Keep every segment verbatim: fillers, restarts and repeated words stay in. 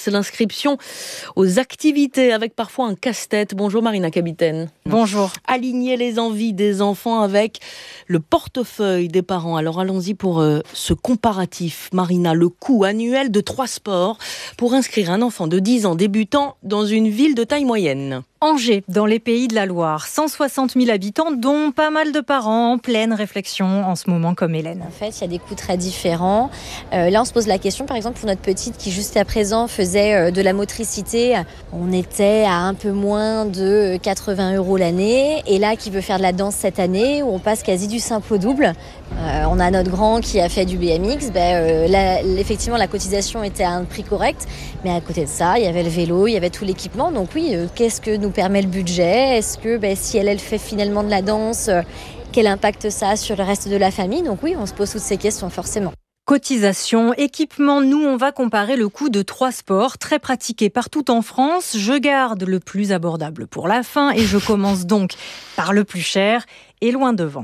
l'inscription aux activités avec parfois un casse-tête. Bonjour Marina Capitaine. Bonjour. Aligner les envies des enfants avec le portefeuille des parents. Alors allons-y pour euh, ce comparatif. Marina, le coût annuel de trois sports pour inscrire un enfant de dix ans débutant dans une ville de taille moyenne. Angers, dans les Pays de la Loire, cent soixante mille habitants, dont pas mal de parents en pleine réflexion en ce moment comme Hélène. En fait, il y a des coûts très différents. Euh, là, on se pose la question, par exemple, pour notre petite qui, jusqu'à présent, faisait euh, de la motricité. On était à un peu moins de quatre-vingts euros l'année. Et là, qui veut faire de la danse cette année, où on passe quasi du simple au double. Euh, on a notre grand qui a fait du B M X. Ben, euh, là, effectivement, la cotisation était à un prix correct. Mais à côté de ça, il y avait le vélo, il y avait tout l'équipement. Donc oui, euh, qu'est-ce que nous permet le budget? Est-ce que ben, si elle, elle fait finalement de la danse, euh, quel impact ça a sur le reste de la famille? Donc oui, on se pose toutes ces questions forcément. Cotisation, équipement, nous on va comparer le coût de trois sports très pratiqués partout en France. Je garde le plus abordable pour la fin et je commence donc par le plus cher et loin devant.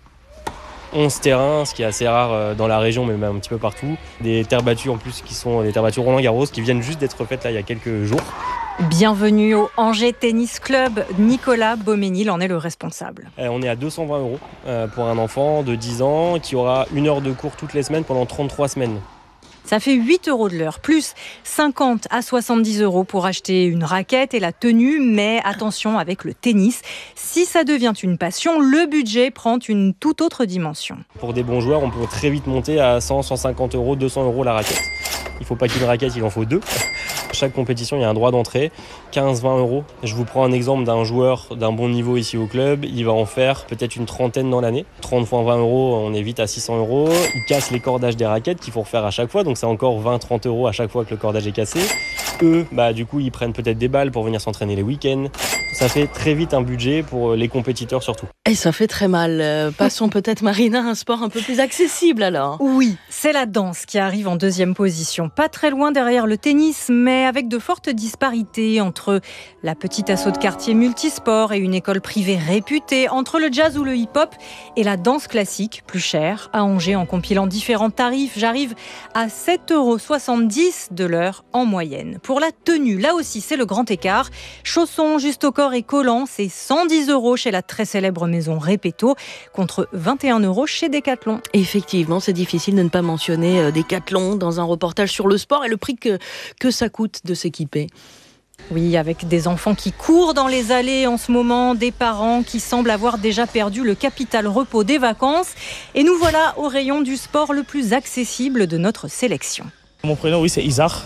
onze terrains, ce qui est assez rare dans la région, mais même un petit peu partout. Des terres battues en plus qui sont des terres battues Roland-Garros qui viennent juste d'être faites là il y a quelques jours. Bienvenue au Angers Tennis Club. Nicolas Beauménil en est le responsable. On est à deux cent vingt euros pour un enfant de dix ans qui aura une heure de cours toutes les semaines pendant trente-trois semaines. Ça fait huit euros de l'heure, plus cinquante à soixante-dix euros pour acheter une raquette et la tenue. Mais attention avec le tennis, si ça devient une passion, le budget prend une toute autre dimension. Pour des bons joueurs, on peut très vite monter à cent, cent cinquante euros, deux cents euros la raquette. Il ne faut pas qu'une raquette, il en faut deux. Chaque compétition, il y a un droit d'entrée, quinze à vingt euros. Je vous prends un exemple d'un joueur d'un bon niveau ici au club. Il va en faire peut-être une trentaine dans l'année. trente fois vingt euros, on est vite à six cents euros. Il casse les cordages des raquettes qu'il faut refaire à chaque fois. Donc c'est encore vingt à trente euros à chaque fois que le cordage est cassé. Eux, bah, du coup, ils prennent peut-être des balles pour venir s'entraîner les week-ends. Ça fait très vite un budget pour les compétiteurs surtout. Et ça fait très mal. Euh, passons peut-être, Marina, à un sport un peu plus accessible alors. Oui, c'est la danse qui arrive en deuxième position. Pas très loin derrière le tennis, mais avec de fortes disparités entre la petite asso de quartier multisport et une école privée réputée, entre le jazz ou le hip-hop et la danse classique, plus chère. À Angers, en compilant différents tarifs, j'arrive à sept euros soixante-dix de l'heure en moyenne. Pour la tenue, là aussi, c'est le grand écart. Chaussons juste au corps et collants, c'est cent dix euros chez la très célèbre maison Repetto, contre vingt et un euros chez Decathlon. Effectivement, c'est difficile de ne pas mentionner euh, Decathlon dans un reportage sur le sport et le prix que, que ça coûte de s'équiper. Oui, avec des enfants qui courent dans les allées en ce moment, des parents qui semblent avoir déjà perdu le capital repos des vacances. Et nous voilà au rayon du sport le plus accessible de notre sélection. Mon prénom, oui, c'est Isaac.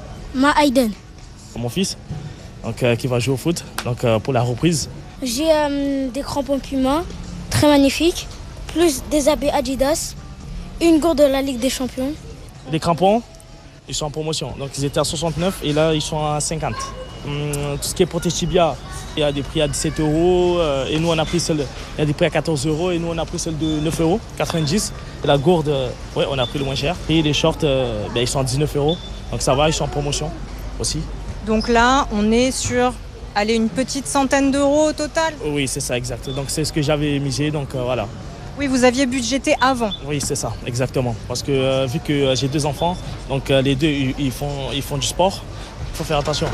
Ma Aiden. Mon fils, donc, euh, qui va jouer au foot donc, euh, pour la reprise. J'ai euh, des crampons Puma, très magnifiques, plus des habits Adidas, une gourde de la Ligue des Champions. Les crampons, ils sont en promotion. Donc ils étaient à soixante-neuf et là ils sont à cinquante. Hum, tout ce qui est protège tibia, il y a des prix à dix-sept euros euh, et nous on a pris celle, il y a des prix à quatorze euros et nous on a pris celle de neuf euros quatre-vingt-dix. Et la gourde, euh, ouais, on a pris le moins cher. Et les shorts, euh, ben, ils sont à dix-neuf euros. Donc ça va, ils sont en promotion aussi. Donc là, on est sur allez, une petite centaine d'euros au total. Oui, c'est ça, exact. Donc c'est ce que j'avais misé, donc euh, voilà. Oui, vous aviez budgété avant. Oui, c'est ça, exactement. Parce que euh, vu que euh, j'ai deux enfants, donc euh, les deux, ils, ils, font, ils font du sport, il faut faire attention.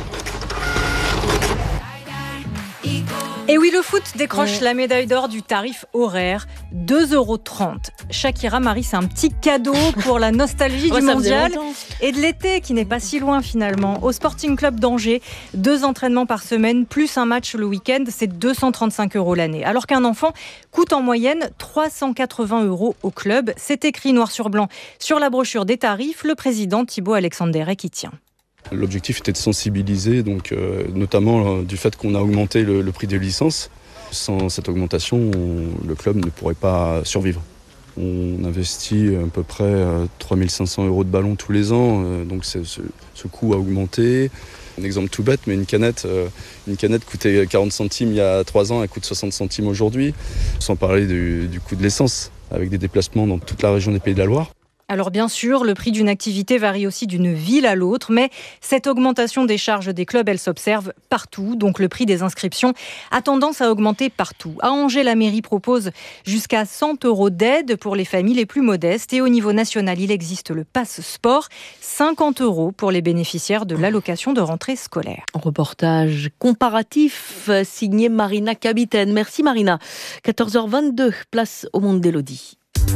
Et oui, le foot décroche ouais. la médaille d'or du tarif horaire, deux euros trente. Shakira, Marie, c'est un petit cadeau pour la nostalgie ouais, du mondial et de l'été qui n'est pas si loin finalement. Au Sporting Club d'Angers, deux entraînements par semaine plus un match le week-end, c'est deux cent trente-cinq euros l'année. Alors qu'un enfant coûte en moyenne trois cent quatre-vingts euros au club. C'est écrit noir sur blanc sur la brochure des tarifs, le président Thibaut Alexanderet qui tient. L'objectif était de sensibiliser, donc, euh, notamment euh, du fait qu'on a augmenté le, le prix des licences. Sans cette augmentation, on, le club ne pourrait pas survivre. On investit à peu près euh, trois mille cinq cents euros de ballon tous les ans, euh, donc c'est, ce, ce coût a augmenté. Un exemple tout bête, mais une canette, euh, une canette coûtait quarante centimes il y a trois ans, elle coûte soixante centimes aujourd'hui. Sans parler du, du coût de l'essence, avec des déplacements dans toute la région des Pays de la Loire. Alors bien sûr, le prix d'une activité varie aussi d'une ville à l'autre, mais cette augmentation des charges des clubs, elle s'observe partout. Donc le prix des inscriptions a tendance à augmenter partout. À Angers, la mairie propose jusqu'à cent euros d'aide pour les familles les plus modestes. Et au niveau national, il existe le Pass Sport, cinquante euros pour les bénéficiaires de l'allocation de rentrée scolaire. Reportage comparatif signé Marina Capitaine. Merci Marina. quatorze heures vingt-deux, place au monde d'Élodie.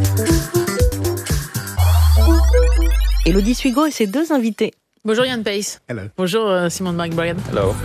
Élodie Suigo et ses deux invités. Bonjour Yann Pace. Hello. Bonjour euh, Simone McBride. Hello.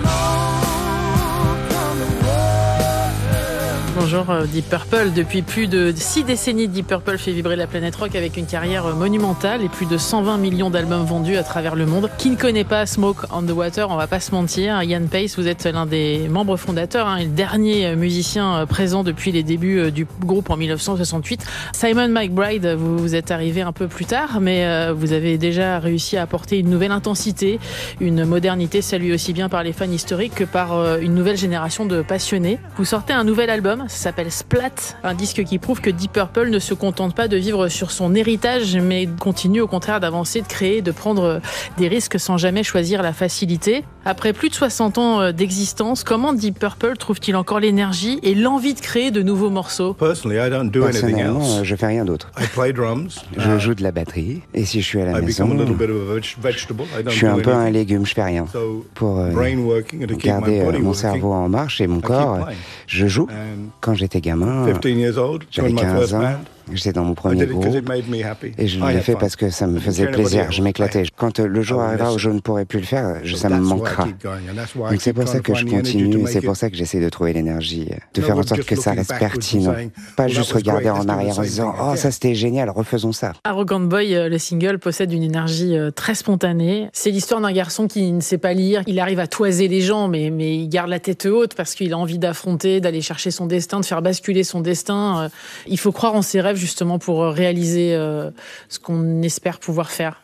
Bonjour euh, Deep Purple. Depuis plus de six décennies, Deep Purple fait vibrer la planète rock avec une carrière monumentale et plus de cent vingt millions d'albums vendus à travers le monde. Qui ne connaît pas Smoke on the Water, on va pas se mentir. Yann Pace, vous êtes l'un des membres fondateurs hein, et le dernier musicien présent depuis les débuts du groupe en dix-neuf cent soixante-huit. Simon McBride, vous, vous êtes arrivé un peu plus tard, mais euh, vous avez déjà réussi à apporter une nouvelle intensité, une modernité saluée aussi bien par les fans historiques que par euh, une nouvelle génération de passionnés. Vous sortez un nouvel album, ça s'appelle Splat, un disque qui prouve que Deep Purple ne se contente pas de vivre sur son héritage, mais continue au contraire d'avancer, de créer, de prendre des risques sans jamais choisir la facilité. Après plus de soixante ans d'existence, comment Deep Purple trouve-t-il encore l'énergie et l'envie de créer de nouveaux morceaux ? Personnellement, je fais rien d'autre. Je joue de la batterie, et si je suis à la maison, je suis un peu un légume, je fais rien. Pour euh, garder euh, mon cerveau en marche et mon corps, je joue. Quand j'étais gamin, j'avais quinze ans, j'étais dans mon premier groupe et je l'ai fait parce que ça me faisait plaisir, je m'éclatais. Quand le jour arrivera où je ne pourrai plus le faire, ça me manquera. Donc c'est pour ça que je continue et c'est pour ça que j'essaie de trouver l'énergie, de faire en sorte que ça reste pertinent. Pas juste regarder en arrière en se disant « Oh, ça c'était génial, refaisons ça ». Arrogant Boy, le single, possède une énergie très spontanée. C'est l'histoire d'un garçon qui ne sait pas lire. Il arrive à toiser les gens, mais, mais il garde la tête haute parce qu'il a envie d'affronter, d'aller chercher son destin, de faire basculer son destin. Il faut croire en ses rêves justement pour réaliser euh, ce qu'on espère pouvoir faire.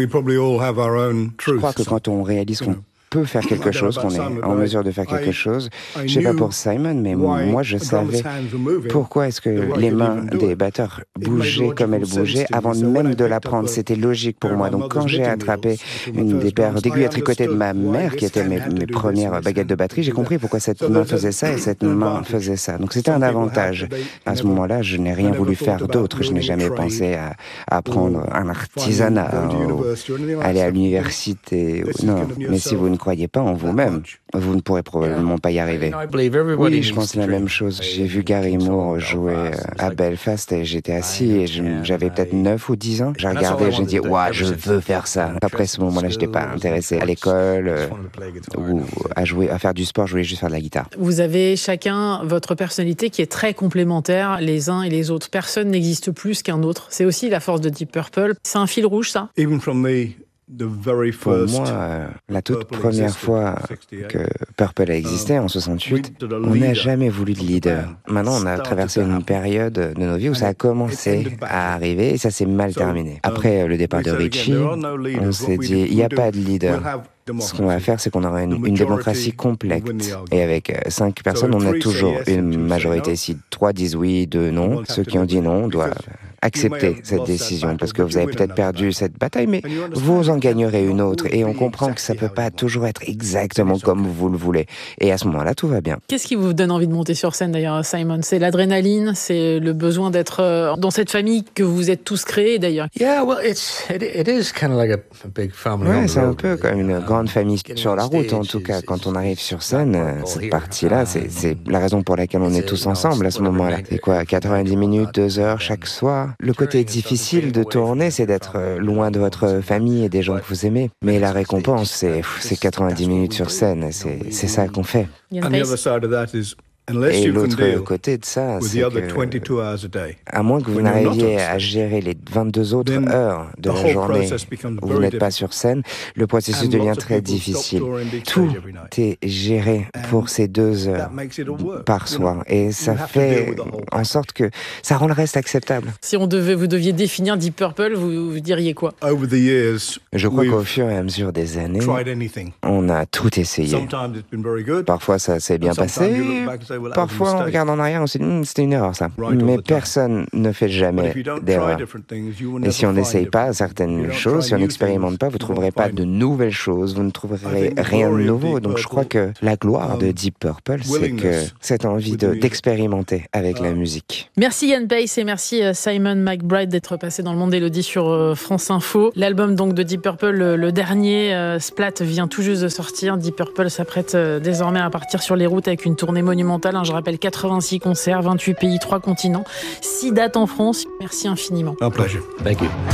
Je crois que quand on réalise qu'on peut faire quelque chose, qu'on est en mesure de faire quelque chose. Je sais pas pour Simon, mais moi je savais pourquoi est-ce que les mains des batteurs bougeaient comme elles bougeaient avant même de l'apprendre. C'était logique pour moi. Donc quand j'ai attrapé une des paires d'aiguilles à tricoter de ma mère, qui étaient mes, mes premières baguettes de batterie, j'ai compris pourquoi cette main faisait ça et cette main faisait ça. Donc c'était un avantage. À ce moment-là, je n'ai rien voulu faire d'autre. Je n'ai jamais pensé à, à apprendre un artisanat, ou aller à l'université. Non, mais si vous ne croyez pas en vous-même, vous ne pourrez probablement pas y arriver. Oui, je pense la même chose. J'ai vu Gary Moore jouer à Belfast et j'étais assis et je, j'avais peut-être neuf ou dix ans. J'ai regardé et j'ai dit « Ouah, je veux faire ça ». Après ce moment-là, je n'étais pas intéressé à l'école euh, ou à jouer, à faire du sport, je voulais juste faire de la guitare. Vous avez chacun votre personnalité qui est très complémentaire les uns et les autres. Personne n'existe plus qu'un autre. C'est aussi la force de Deep Purple. C'est un fil rouge, ça ? Pour moi, euh, la toute première fois que Purple a existé, en soixante-huit, on n'a jamais voulu de leader. Maintenant, on a traversé une période de nos vies où ça a commencé à arriver et ça s'est mal terminé. Après le départ de Richie, on s'est dit, il n'y a pas de leader. Ce qu'on va faire, c'est qu'on aura une, une démocratie complète. Et avec cinq personnes, on a toujours une majorité. Si trois disent oui, deux non, ceux qui ont dit non doivent accepter cette décision parce que vous avez peut-être perdu cette bataille, mais vous en gagnerez une autre. Et on comprend que ça ne peut pas toujours être exactement comme vous le voulez. Et à ce moment-là, tout va bien. Qu'est-ce qui vous donne envie de monter sur scène d'ailleurs, Simon ? C'est l'adrénaline, c'est le besoin d'être dans cette famille que vous êtes tous créés d'ailleurs. Yeah, well, it's, it, it is kind of like a, a big family. Ouais, c'est un peu comme une grande famille sur la route, en tout cas. Quand on arrive sur scène, cette partie-là, c'est, c'est la raison pour laquelle on est tous ensemble à ce moment-là. C'est quoi, quatre-vingt-dix minutes, deux heures chaque soir ? Le côté difficile de tourner, c'est d'être loin de votre famille et des gens que vous aimez. Mais la récompense, c'est, c'est quatre-vingt-dix minutes sur scène. C'est, c'est ça qu'on fait. Et l'autre côté de ça, c'est que, à moins que vous n'arriviez à gérer les vingt-deux autres heures de la journée où vous n'êtes pas sur scène, le processus devient très difficile. Tout est géré pour ces deux heures par soir. Et ça fait en sorte que ça rend le reste acceptable. Si on devait, vous deviez définir Deep Purple, vous, vous diriez quoi ? Je crois qu'au fur et à mesure des années, on a tout essayé. Parfois, ça s'est bien passé. Parfois, on regarde en arrière, on se dit hm, c'était une erreur ça. Mais personne ne fait jamais d'erreur. Et si on n'essaye pas certaines choses, si on n'expérimente pas, vous ne trouverez pas de nouvelles choses, vous ne trouverez rien de nouveau. Donc je crois que la gloire de Deep Purple, c'est que cette envie de, d'expérimenter avec la musique. Merci Ian Paice et merci Simon McBride d'être passé dans le monde d'Élodie sur France Info. L'album donc de Deep Purple, le, le dernier, euh, Splat, vient tout juste de sortir. Deep Purple s'apprête euh, désormais à partir sur les routes avec une tournée monumentale. Hein, je rappelle quatre-vingt-six concerts, vingt-huit pays, trois continents, six dates en France. Merci infiniment. Un plaisir. Thank you.